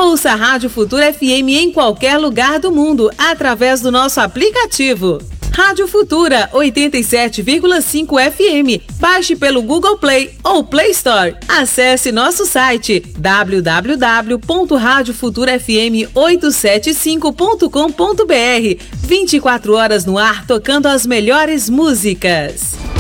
Ouça a Rádio Futura FM em qualquer lugar do mundo através do nosso aplicativo. Rádio Futura 87,5 FM. Baixe pelo Google Play ou Play Store. Acesse nosso site www.radiofuturafm875.com.br. 24 horas no ar tocando as melhores músicas.